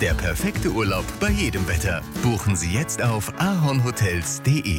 Der perfekte Urlaub bei jedem Wetter. Buchen Sie jetzt auf ahornhotels.de.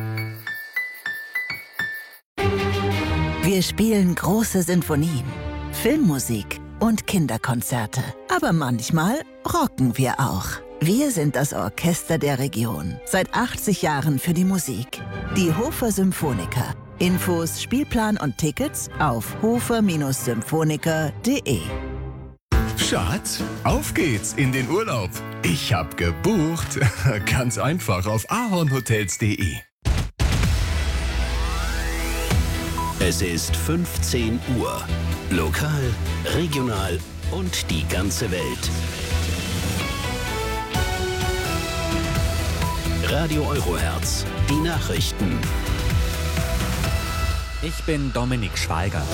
Wir spielen große Sinfonien, Filmmusik und Kinderkonzerte. Aber manchmal rocken wir auch. Wir sind das Orchester der Region. Seit 80 Jahren für die Musik. Die Hofer Symphoniker. Infos, Spielplan und Tickets auf hofer-symphoniker.de. Schatz, auf geht's in den Urlaub. Ich hab gebucht. Ganz einfach auf ahornhotels.de. Es ist 15 Uhr. Lokal, regional und die ganze Welt. Radio Eurohertz, die Nachrichten. Ich bin Dominik Schweiger.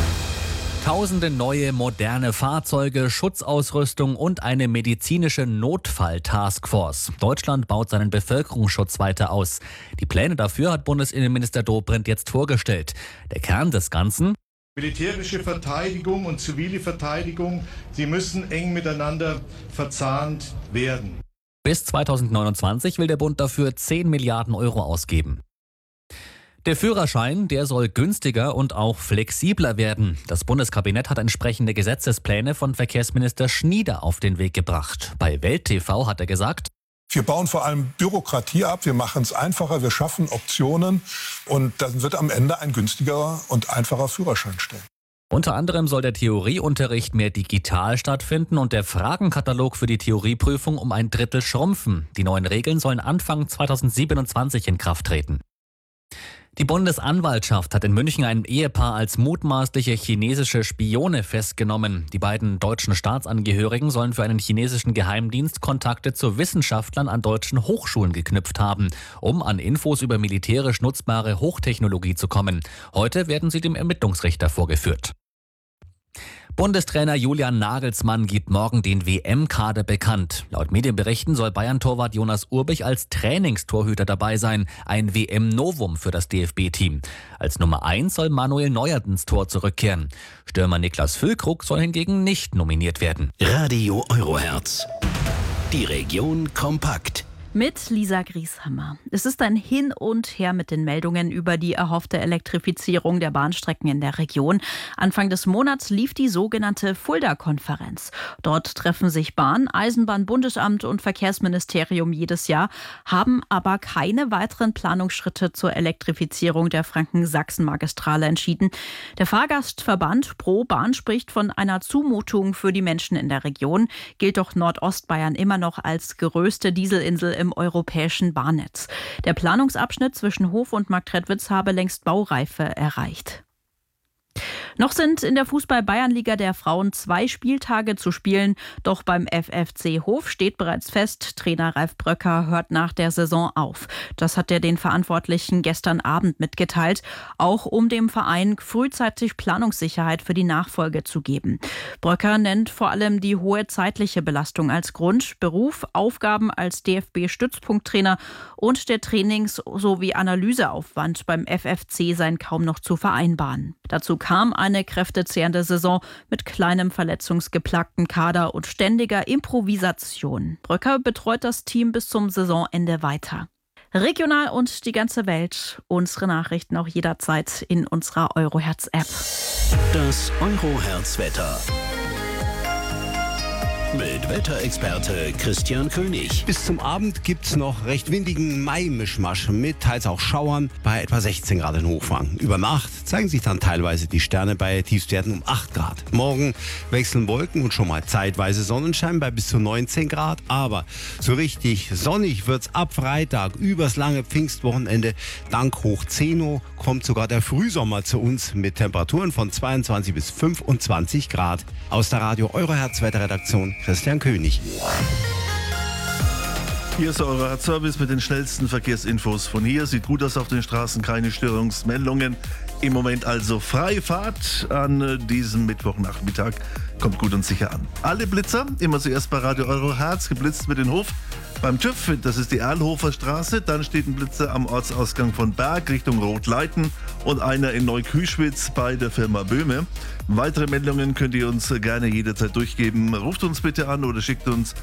Tausende neue, moderne Fahrzeuge, Schutzausrüstung und eine medizinische Notfall-Taskforce. Deutschland baut seinen Bevölkerungsschutz weiter aus. Die Pläne dafür hat Bundesinnenminister Dobrindt jetzt vorgestellt. Der Kern des Ganzen: militärische Verteidigung und zivile Verteidigung, sie müssen eng miteinander verzahnt werden. Bis 2029 will der Bund dafür 10 Milliarden Euro ausgeben. Der Führerschein, der soll günstiger und auch flexibler werden. Das Bundeskabinett hat entsprechende Gesetzespläne von Verkehrsminister Schnieder auf den Weg gebracht. Bei Welt TV hat er gesagt: Wir bauen vor allem Bürokratie ab, wir machen es einfacher, wir schaffen Optionen und dann wird am Ende ein günstigerer und einfacher Führerschein stehen. Unter anderem soll der Theorieunterricht mehr digital stattfinden und der Fragenkatalog für die Theorieprüfung um ein Drittel schrumpfen. Die neuen Regeln sollen Anfang 2027 in Kraft treten. Die Bundesanwaltschaft hat in München ein Ehepaar als mutmaßliche chinesische Spione festgenommen. Die beiden deutschen Staatsangehörigen sollen für einen chinesischen Geheimdienst Kontakte zu Wissenschaftlern an deutschen Hochschulen geknüpft haben, um an Infos über militärisch nutzbare Hochtechnologie zu kommen. Heute werden sie dem Ermittlungsrichter vorgeführt. Bundestrainer Julian Nagelsmann gibt morgen den WM-Kader bekannt. Laut Medienberichten soll Bayern-Torwart Jonas Urbich als Trainingstorhüter dabei sein. Ein WM-Novum für das DFB-Team. Als Nummer 1 soll Manuel Neuer ins Tor zurückkehren. Stürmer Niklas Füllkrug soll hingegen nicht nominiert werden. Radio Eurohertz. Die Region kompakt. Mit Lisa Grieshammer. Es ist ein Hin und Her mit den Meldungen über die erhoffte Elektrifizierung der Bahnstrecken in der Region. Anfang des Monats lief die sogenannte Fulda-Konferenz. Dort treffen sich Bahn, Eisenbahnbundesamt und Verkehrsministerium jedes Jahr, haben aber keine weiteren Planungsschritte zur Elektrifizierung der Franken-Sachsen-Magistrale entschieden. Der Fahrgastverband Pro Bahn spricht von einer Zumutung für die Menschen in der Region, gilt doch Nordostbayern immer noch als größte Dieselinsel im europäischen Bahnnetz. Der Planungsabschnitt zwischen Hof und Marktredwitz habe längst Baureife erreicht. Noch sind in der Fußball-Bayernliga der Frauen 2 Spieltage zu spielen. Doch beim FFC Hof steht bereits fest, Trainer Ralf Bröcker hört nach der Saison auf. Das hat er den Verantwortlichen gestern Abend mitgeteilt, auch um dem Verein frühzeitig Planungssicherheit für die Nachfolge zu geben. Bröcker nennt vor allem die hohe zeitliche Belastung als Grund. Beruf, Aufgaben als DFB-Stützpunkttrainer und der Trainings- sowie Analyseaufwand beim FFC seien kaum noch zu vereinbaren. Dazu kam eine kräftezehrende Saison mit kleinem verletzungsgeplagten Kader und ständiger Improvisation. Bröcker betreut das Team bis zum Saisonende weiter. Regional und die ganze Welt. Unsere Nachrichten auch jederzeit in unserer Eurohertz-App. Das Eurohertz-Wetter. Mit Wetterexperte Christian König. Bis zum Abend gibt's noch recht windigen Mai-Mischmasch mit teils auch Schauern bei etwa 16 Grad in Hochwang. Über Nacht zeigen sich dann teilweise die Sterne bei Tiefstwerten um 8 Grad. Morgen wechseln Wolken und schon mal zeitweise Sonnenschein bei bis zu 19 Grad. Aber so richtig sonnig wird's ab Freitag übers lange Pfingstwochenende. Dank Hochzeno kommt sogar der Frühsommer zu uns mit Temperaturen von 22 bis 25 Grad. Aus der Radio Eurohertz Wetterredaktion Christian König. Hier ist euer Service mit den schnellsten Verkehrsinfos von hier. Sieht gut aus auf den Straßen, keine Störungsmeldungen. Im Moment also freie Fahrt an diesem Mittwochnachmittag. Kommt gut und sicher an. Alle Blitzer, immer zuerst bei Radio Eurohertz, geblitzt mit den Hof. Beim TÜV, das ist die Erlhofer Straße, dann steht ein Blitzer am Ortsausgang von Berg Richtung Rotleiten und einer in Neuküschwitz bei der Firma Böhme. Weitere Meldungen könnt ihr uns gerne jederzeit durchgeben. Ruft uns bitte an oder schickt uns